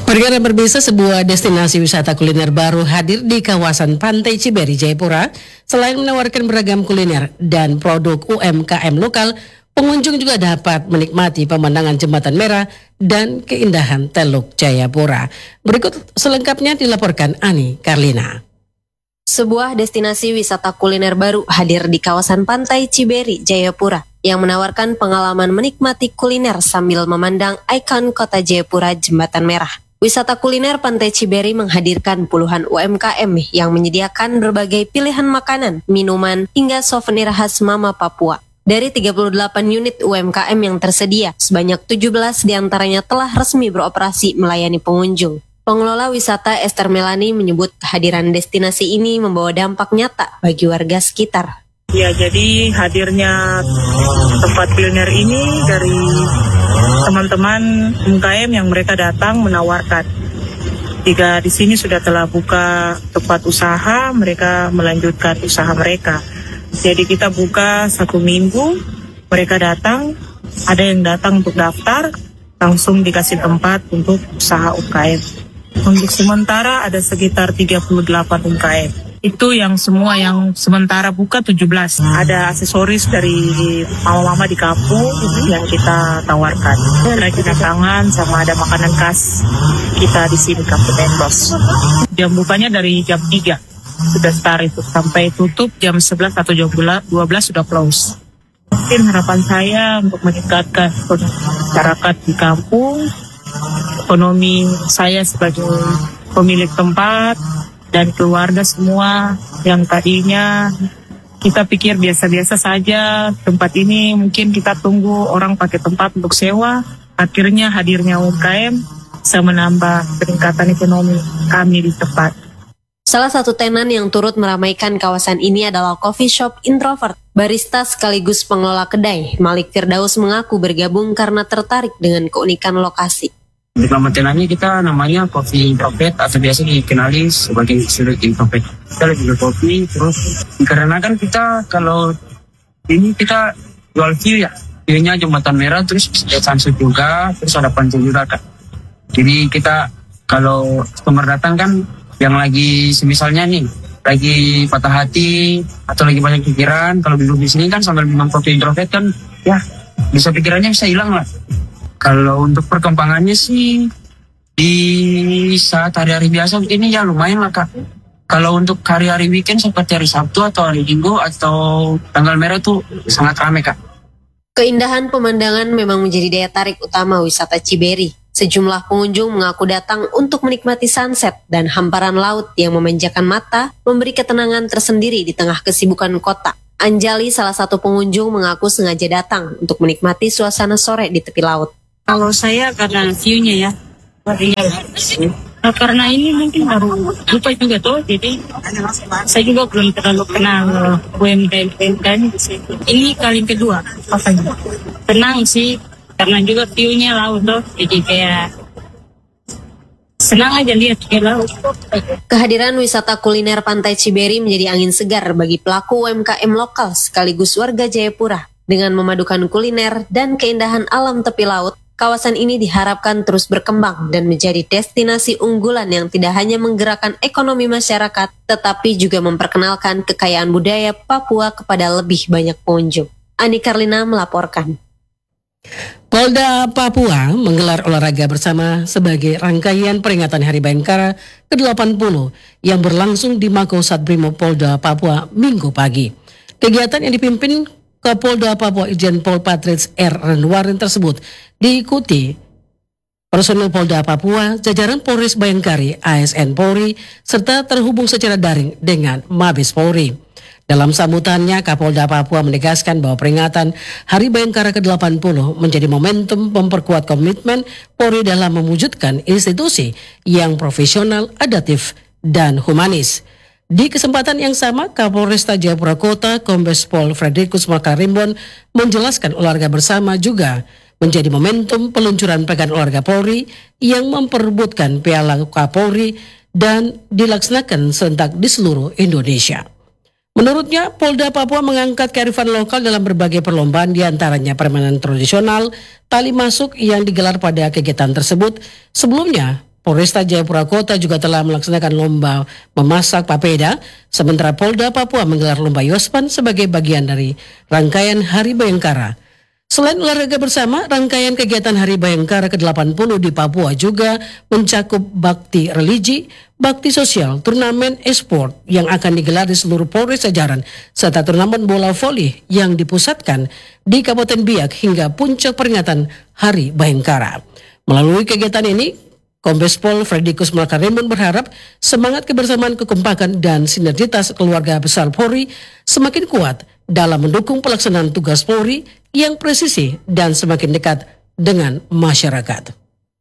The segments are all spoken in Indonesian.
Perkara berbisa, sebuah destinasi wisata kuliner baru hadir di kawasan Pantai Ciberi, Jayapura. Selain menawarkan beragam kuliner dan produk UMKM lokal, pengunjung juga dapat menikmati pemandangan Jembatan Merah dan keindahan Teluk Jayapura. Berikut selengkapnya dilaporkan Ani Karlina. Sebuah destinasi wisata kuliner baru hadir di kawasan Pantai Ciberi, Jayapura, yang menawarkan pengalaman menikmati kuliner sambil memandang ikon kota Jayapura, Jembatan Merah. Wisata kuliner Pantai Ciberi menghadirkan puluhan UMKM yang menyediakan berbagai pilihan makanan, minuman, hingga souvenir khas Mama Papua. Dari 38 unit UMKM yang tersedia, sebanyak 17 diantaranya telah resmi beroperasi melayani pengunjung. Pengelola wisata Esther Melani menyebut kehadiran destinasi ini membawa dampak nyata bagi warga sekitar. Ya, jadi hadirnya tempat kuliner ini dari teman-teman UMKM yang mereka datang menawarkan. Jika di sini sudah telah buka tempat usaha, mereka melanjutkan usaha mereka. Jadi kita buka 1 minggu, mereka datang, ada yang datang untuk daftar, langsung dikasih tempat untuk usaha UMKM. Untuk sementara ada sekitar 38 UMKM. Itu yang semua yang sementara buka 17. Ada aksesoris dari mama-mama di kampung yang kita tawarkan. Kerajinan tangan sama ada makanan khas kita di sini Kampung Endros. Jam bukanya dari jam 3 sudah start itu sampai tutup jam 11 atau jam 12 sudah close. Mungkin harapan saya untuk meningkatkan masyarakat di kampung, ekonomi saya sebagai pemilik tempat, dan keluarga semua yang tadinya kita pikir biasa-biasa saja, tempat ini mungkin kita tunggu orang pakai tempat untuk sewa, akhirnya hadirnya UMKM bisa menambah peningkatan ekonomi kami di tempat. Salah satu tenan yang turut meramaikan kawasan ini adalah coffee shop Introvert. Barista sekaligus pengelola kedai, Malik Firdaus mengaku bergabung karena tertarik dengan keunikan lokasi. Di nama tenannya kita namanya Coffee Introvert atau biasa dikenali sebagai Sudut Introvert. Kita lebih kopi, terus karena kan kita kalau ini kita jual view ya, view-nya Jembatan Merah, terus ada sunset juga, terus ada pantai juga kan. Jadi kita kalau customer datang kan yang lagi misalnya nih lagi patah hati atau lagi banyak pikiran, kalau duduk di sini kan sambil minum Coffee Introvert kan ya bisa pikirannya bisa hilang lah. Kalau untuk perkembangannya sih di saat hari-hari biasa begini ya lumayan lah Kak. Kalau untuk hari-hari weekend seperti hari Sabtu atau hari Minggu atau tanggal merah tuh sangat ramai Kak. Keindahan pemandangan memang menjadi daya tarik utama wisata Ciberi. Sejumlah pengunjung mengaku datang untuk menikmati sunset dan hamparan laut yang memanjakan mata, memberi ketenangan tersendiri di tengah kesibukan kota. Anjali, salah satu pengunjung, mengaku sengaja datang untuk menikmati suasana sore di tepi laut. Kalau saya karena view-nya ya, karena ini mungkin baru lupa juga tuh, jadi saya juga belum terlalu kenal UMKM. Ini kali kedua, pastinya. Tenang sih, karena juga view-nya laut tuh, jadi kayak senang aja lihat ke laut. Kehadiran wisata kuliner Pantai Ciberi menjadi angin segar bagi pelaku UMKM lokal sekaligus warga Jayapura. Dengan memadukan kuliner dan keindahan alam tepi laut, kawasan ini diharapkan terus berkembang dan menjadi destinasi unggulan yang tidak hanya menggerakkan ekonomi masyarakat, tetapi juga memperkenalkan kekayaan budaya Papua kepada lebih banyak pengunjung. Ani Karlina melaporkan. Polda Papua menggelar olahraga bersama sebagai rangkaian peringatan Hari Bayangkara ke-80 yang berlangsung di Mako Brimob Polda Papua Minggu pagi. Kegiatan yang dipimpin Kapolda Papua Irjen Pol Patrits R. Renwarin tersebut diikuti personel Polda Papua, jajaran Polres Bayangkari, ASN Polri, serta terhubung secara daring dengan Mabes Polri. Dalam sambutannya, Kapolda Papua menegaskan bahwa peringatan Hari Bayangkara ke-80 menjadi momentum memperkuat komitmen Polri dalam mewujudkan institusi yang profesional, adaptif, dan humanis. Di kesempatan yang sama, Kapolresta Jayapura Kota, Kombes Pol Frederikus Makarimbon, menjelaskan olahraga bersama juga menjadi momentum peluncuran pekan olahraga Polri yang memperebutkan Piala Kapolri dan dilaksanakan serentak di seluruh Indonesia. Menurutnya, Polda Papua mengangkat kearifan lokal dalam berbagai perlombaan, diantaranya permainan tradisional, tali masuk yang digelar pada kegiatan tersebut. Sebelumnya, Polresta Jayapura Kota juga telah melaksanakan lomba memasak papeda, sementara Polda Papua menggelar lomba Yospan sebagai bagian dari rangkaian Hari Bayangkara. Selain olahraga bersama, rangkaian kegiatan Hari Bayangkara ke-80 di Papua juga mencakup bakti religi, bakti sosial, turnamen e-sport yang akan digelar di seluruh Polres jajaran, serta turnamen bola voli yang dipusatkan di Kabupaten Biak hingga puncak peringatan Hari Bayangkara. Melalui kegiatan ini, Kombes Pol Fredikus Malkarimun berharap semangat kebersamaan, kekompakan, dan sinergitas keluarga besar Polri semakin kuat dalam mendukung pelaksanaan tugas Polri yang presisi dan semakin dekat dengan masyarakat.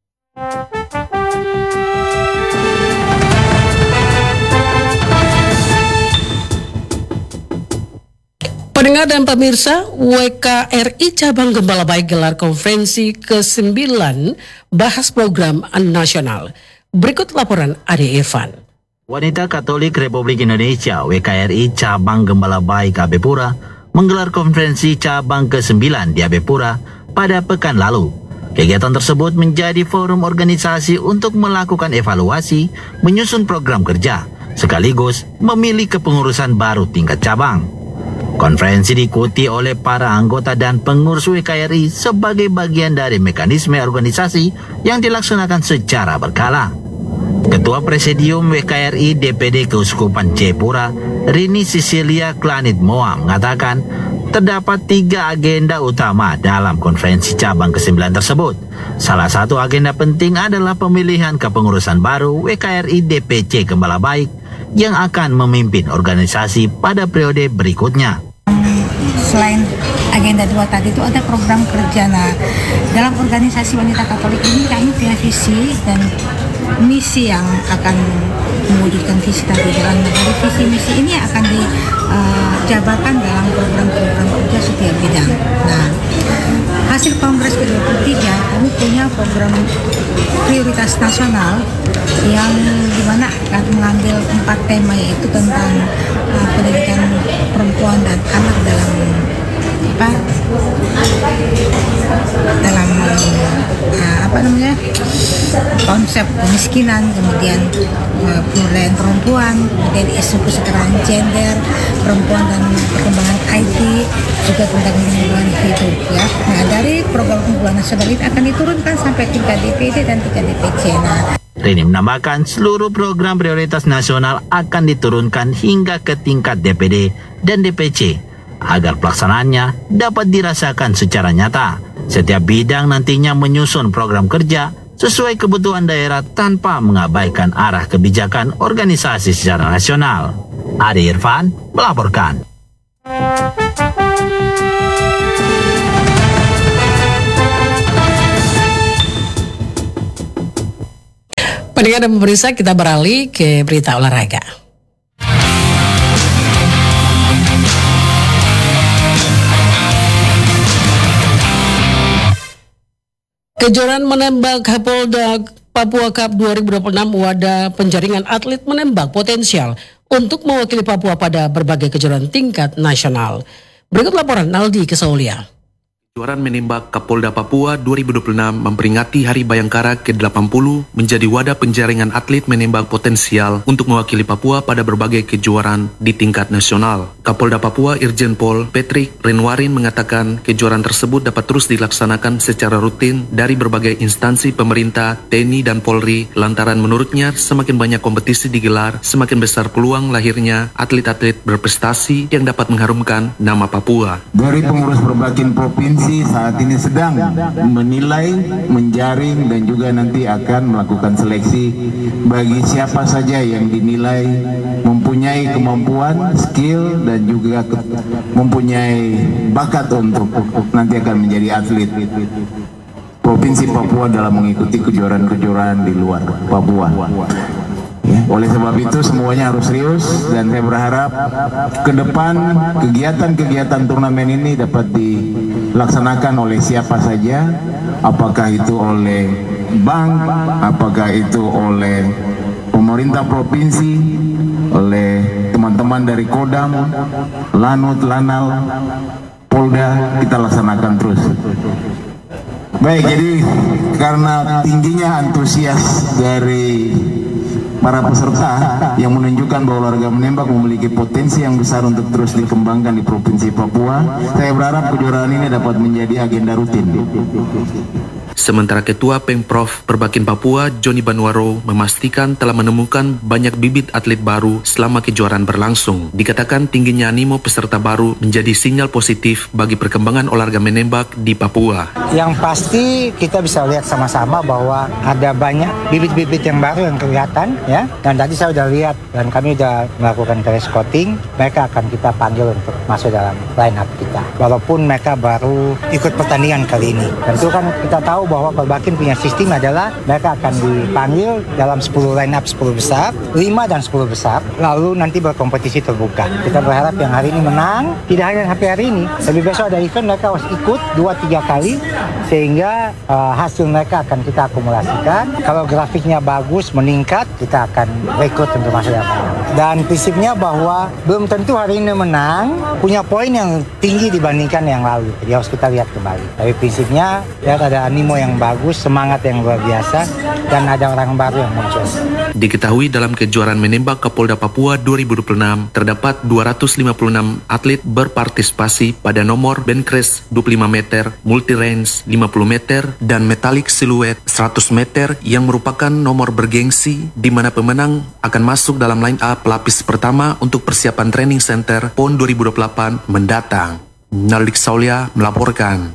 Pendengar dan pemirsa, WKRI Cabang Gembala Baik gelar konferensi ke-9 bahas program nasional. Berikut laporan Ade Irfan. Wanita Katolik Republik Indonesia WKRI Cabang Gembala Baik Abepura menggelar konferensi cabang ke-9 di Abepura pada pekan lalu. Kegiatan tersebut menjadi forum organisasi untuk melakukan evaluasi, menyusun program kerja, sekaligus memilih kepengurusan baru tingkat cabang. Konferensi diikuti oleh para anggota dan pengurus WKRI sebagai bagian dari mekanisme organisasi yang dilaksanakan secara berkala. Ketua Presidium WKRI DPD Keuskupan Jayapura, Rini Cecilia Klanit Moa mengatakan terdapat 3 agenda utama dalam konferensi cabang ke-9 tersebut. Salah satu agenda penting adalah pemilihan kepengurusan baru WKRI DPC Gembala Baik yang akan memimpin organisasi pada periode berikutnya. Selain agenda 2 tadi itu ada program kerja. Nah, dalam organisasi wanita Katolik ini kami punya visi dan misi yang akan mewujudkan visi tadi. Dalam dari visi misi ini akan dijabarkan dalam program-program kerja setiap bidang. Nah, hasil Kongres ke-23 kami punya program prioritas nasional yang dimana akan mengambil 4 tema, yaitu tentang pendidikan perempuan dan anak dalam konsep kemiskinan, kemudian pemberdayaan perempuan, kemudian isu kesetaraan gender, perempuan dan perkembangan IT, juga tentang lingkungan hidup ya. Nah, dari program unggulan nasional ini akan diturunkan sampai tingkat DPD dan tingkat DPC. Rini menambahkan seluruh program prioritas nasional akan diturunkan hingga ke tingkat DPD dan DPC agar pelaksanaannya dapat dirasakan secara nyata. Setiap bidang nantinya menyusun program kerja sesuai kebutuhan daerah tanpa mengabaikan arah kebijakan organisasi secara nasional. Ade Irfan melaporkan. Pendengar dan pemirsa, kita beralih ke berita olahraga. Kejuaraan menembak Polda Papua Cup 2026 wadah penjaringan atlet menembak potensial untuk mewakili Papua pada berbagai kejuaraan tingkat nasional. Berikut laporan Naldi Kesaulia. Kejuaraan menembak Kapolda Papua 2026 memperingati Hari Bayangkara ke-80 menjadi wadah penjaringan atlet menembak potensial untuk mewakili Papua pada berbagai kejuaraan di tingkat nasional. Kapolda Papua Irjen Pol Patrick Renwarin mengatakan kejuaraan tersebut dapat terus dilaksanakan secara rutin dari berbagai instansi pemerintah, TNI dan Polri lantaran menurutnya semakin banyak kompetisi digelar, semakin besar peluang lahirnya atlet-atlet berprestasi yang dapat mengharumkan nama Papua. Dari pengurus berbagai provinsi saat ini sedang menilai, menjaring dan juga nanti akan melakukan seleksi bagi siapa saja yang dinilai mempunyai kemampuan, skill dan juga mempunyai bakat untuk nanti akan menjadi atlet Provinsi Papua dalam mengikuti kejuaraan-kejuaraan di luar Papua. Ya, oleh sebab itu semuanya harus serius dan saya berharap ke depan kegiatan-kegiatan turnamen ini dapat dilaksanakan oleh siapa saja, apakah itu oleh bank, apakah itu oleh pemerintah provinsi, oleh teman-teman dari Kodam, Lanut, Lanal, Polda, kita laksanakan terus. Baik, jadi karena tingginya antusias dari para peserta yang menunjukkan bahwa olahraga menembak memiliki potensi yang besar untuk terus dikembangkan di Provinsi Papua, saya berharap kejuaraan ini dapat menjadi agenda rutin. Sementara Ketua Pemprov Perbakin Papua, Joni Banwaro, memastikan telah menemukan banyak bibit atlet baru selama kejuaraan berlangsung. Dikatakan tingginya animo peserta baru menjadi sinyal positif bagi perkembangan olahraga menembak di Papua. Yang pasti kita bisa lihat sama-sama bahwa ada banyak bibit-bibit yang baru yang kelihatan, ya. Dan tadi saya sudah lihat dan kami sudah melakukan scouting, mereka akan kita panggil untuk masuk dalam line up kita. Walaupun mereka baru ikut pertandingan kali ini. Tentu kan kita tahu bahwa Perbakin punya sistem adalah mereka akan dipanggil dalam 10 line up 10 besar, 5 dan 10 besar, lalu nanti berkompetisi terbuka. Kita berharap yang hari ini menang, tidak hanya sampai hari ini, tapi besok ada event mereka harus ikut 2-3 kali, sehingga hasil mereka akan kita akumulasikan. Kalau grafiknya bagus, meningkat, kita akan rekrut untuk masuk dalam line up. Dan prinsipnya bahwa belum tentu hari ini menang, punya poin yang tinggi dibandingkan yang lalu. Jadi harus kita lihat kembali. Tapi prinsipnya, lihat ada animo yang bagus, semangat yang luar biasa, dan ada orang baru yang muncul. Diketahui dalam kejuaraan menembak Kapolda Papua 2026, terdapat 256 atlet berpartisipasi pada nomor bench 25 meter, multi-range 50 meter, dan metalik siluet 100 meter yang merupakan nomor bergengsi di mana pemenang akan masuk dalam line up pelapis pertama untuk persiapan training center PON 2028 mendatang. Naldik Saulia melaporkan.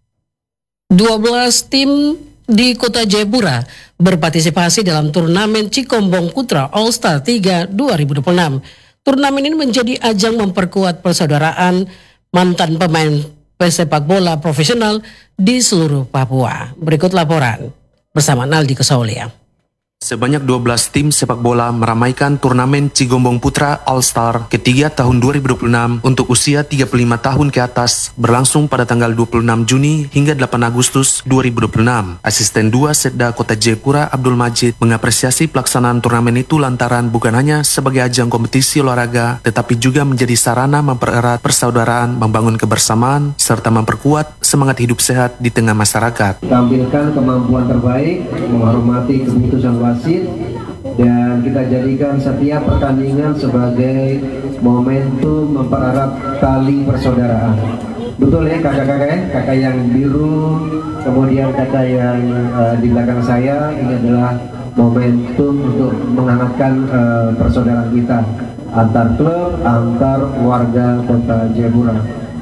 12 tim di Kota Jayapura berpartisipasi dalam turnamen Cikombong Putra All Star 3 2026. Turnamen ini menjadi ajang memperkuat persaudaraan mantan pemain pesepak bola profesional di seluruh Papua. Berikut laporan bersama Naldi Kesaulia. Sebanyak 12 tim sepak bola meramaikan turnamen Cikombong Putra All-Star ketiga tahun 2026 untuk usia 35 tahun ke atas berlangsung pada tanggal 26 Juni hingga 8 Agustus 2026. Asisten 2 Setda Kota Jayapura Abdul Majid mengapresiasi pelaksanaan turnamen itu lantaran bukan hanya sebagai ajang kompetisi olahraga tetapi juga menjadi sarana mempererat persaudaraan, membangun kebersamaan, serta memperkuat semangat hidup sehat di tengah masyarakat. Tampilkan kemampuan terbaik, menghormati keputusan wasit, dan kita jadikan setiap pertandingan sebagai momentum mempererat tali persaudaraan. Betul ya kakak-kakak ya? Kakak yang biru, kemudian kakak yang di belakang saya, ini adalah momentum untuk menghangatkan persaudaraan kita antar klub, antar warga Kota Jayapura.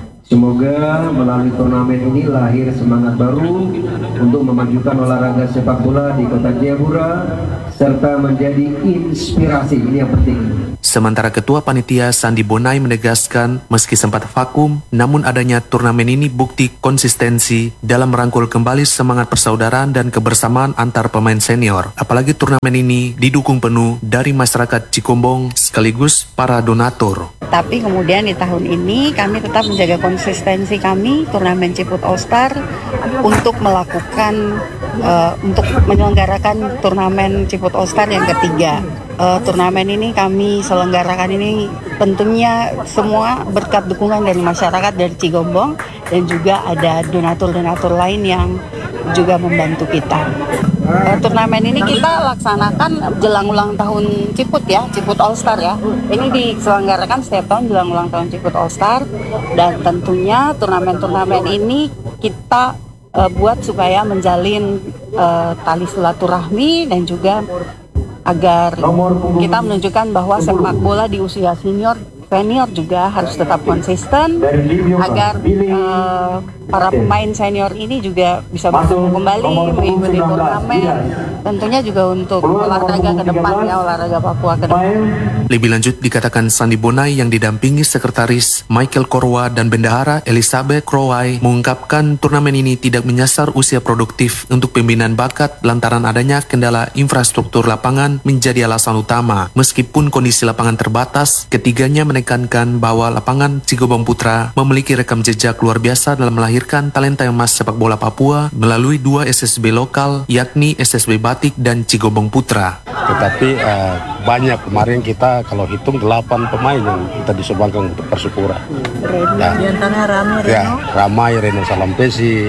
Semoga melalui turnamen ini lahir semangat baru untuk memajukan olahraga sepak bola di Kota Jayapura serta menjadi inspirasi. Ini yang penting. Sementara Ketua Panitia Sandi Bonai menegaskan meski sempat vakum, namun adanya turnamen ini bukti konsistensi dalam merangkul kembali semangat persaudaraan dan kebersamaan antar pemain senior. Apalagi turnamen ini didukung penuh dari masyarakat Cikombong sekaligus para donatur. Tapi kemudian di tahun ini kami tetap menjaga konsistensi kami turnamen Ciput All Star untuk melakukan untuk menyelenggarakan turnamen Ciput All Star yang ketiga. Turnamen ini kami selenggarakan ini tentunya semua berkat dukungan dari masyarakat dari Cikombong dan juga ada donatur-donatur lain yang juga membantu kita. Turnamen ini kita laksanakan jelang ulang tahun Ciput ya, Ciput All Star ya. Ini diselenggarakan setiap tahun jelang ulang tahun Ciput All Star, dan tentunya turnamen-turnamen ini kita buat supaya menjalin tali silaturahmi dan juga agar kita menunjukkan bahwa sepak bola di usia senior juga harus tetap konsisten agar para pemain senior ini juga bisa bertemu kembali mengikuti turnamen, tentunya juga untuk olahraga ke depan ya, olahraga Papua ke depan. Lebih lanjut dikatakan Sandi Bonai yang didampingi Sekretaris Michael Korwa dan Bendahara Elizabeth Croway mengungkapkan turnamen ini tidak menyasar usia produktif untuk pembinaan bakat lantaran adanya kendala infrastruktur lapangan menjadi alasan utama. Meskipun kondisi lapangan terbatas, ketiganya menekankan bahwa lapangan Cikombong Putra memiliki rekam jejak luar biasa dalam melahirkan talenta emas sepak bola Papua melalui 2 SSB lokal yakni SSB Batik dan Cikombong Putra. Tetapi banyak kemarin kita kalau hitung 8 pemain yang kita disumbangkan untuk Persipura. Ya. Di antara Ramai Reno. Ya, Ramai Reno Salampesi,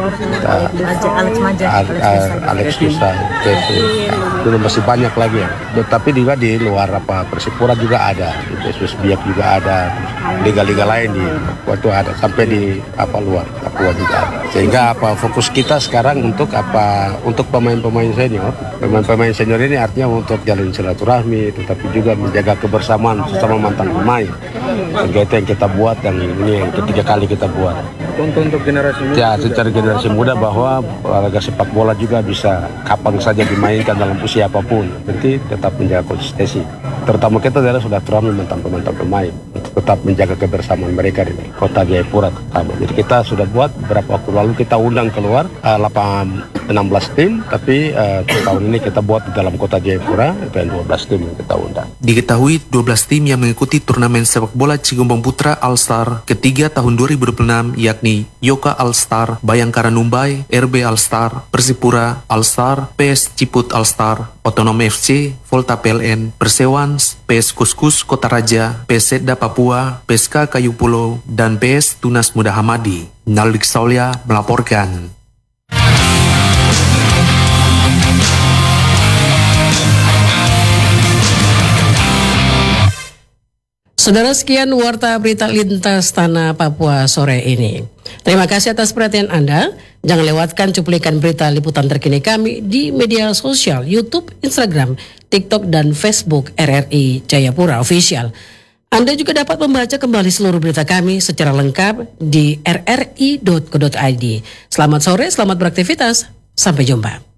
Alex Kusa, itu masih banyak lagi ya. Tetapi juga di luar Persipura juga ada, di PSS Biak juga ada, liga-liga lain di waktu ada sampai di luar Papua juga ada. Sehingga fokus kita sekarang untuk pemain-pemain senior. Pemain-pemain senior ini artinya untuk jalin silaturahmi, tetapi juga menjaga kebersamaan sesama mantan pemain. Sehingga itu yang kita buat, dan ini yang ketiga kali kita buat. Untuk generasi muda. Ya, secara generasi muda bahwa olahraga sepak bola juga bisa kapan saja dimainkan dalam usia apapun. Berarti tetap menjaga konsistensi. Terutama kita adalah sudah turami mantan pemain untuk tetap menjaga kebersamaan mereka di kota Jayapura terutama. Jadi kita sudah buat beberapa waktu lalu kita undang keluar 16 tim, tapi tahun ini kita buat di dalam kota Jayapura itu yang 12 tim yang kita undang. Diketahui 12 tim yang mengikuti turnamen sepak bola Cigombong Putra All-Star ketiga tahun 2026 yakni Yoka All-Star, Bayangkara Numbai, RB All-Star, Persipura All-Star, PS Ciput All-Star, Otonom FC, Volta PLN, Persewans, PS Kuskus Kota Raja, PS Setda Papua, PSK Kayu Pulau, dan PS Tunas Muda Hamadi. Naldik Saulia melaporkan. Saudara, sekian warta berita lintas tanah Papua sore ini. Terima kasih atas perhatian Anda. Jangan lewatkan cuplikan berita liputan terkini kami di media sosial YouTube, Instagram, TikTok, dan Facebook RRI Jayapura Official. Anda juga dapat membaca kembali seluruh berita kami secara lengkap di rri.co.id. Selamat sore, selamat beraktivitas. Sampai jumpa.